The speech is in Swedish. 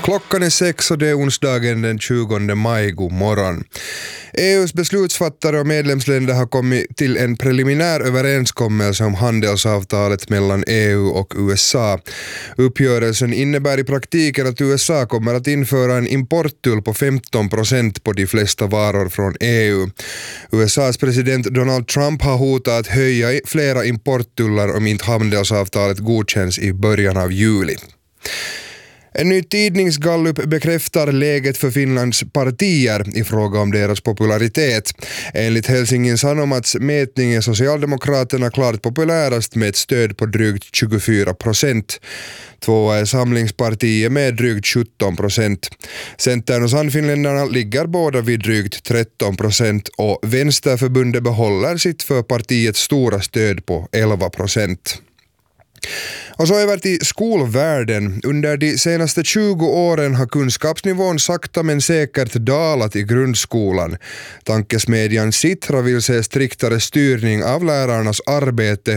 Klockan är 6 och det är onsdagen den 20 maj. God morgon. EUs beslutsfattare och medlemsländer har kommit till en preliminär överenskommelse om handelsavtalet mellan EU och USA. Uppgörelsen innebär i praktiken att USA kommer att införa en importtull på 15% på de flesta varor från EU. USAs president Donald Trump har hotat att höja flera importtullar om inte handelsavtalet godkänns i början av juli. En ny tidningsgallup bekräftar läget för Finlands partier i fråga om deras popularitet. Enligt Helsingin Sanomats mätning är Socialdemokraterna klart populärast med ett stöd på drygt 24%. Tvåa är Samlingspartiet med drygt 17%. Centern och Sannfinländarna ligger båda vid drygt 13% och Vänsterförbundet behåller sitt för partiets stora stöd på 11%. Och så över till skolvärlden. Under de senaste 20 åren har kunskapsnivån sakta men säkert dalat i grundskolan. Tankesmedjan Sitra vill se striktare styrning av lärarnas arbete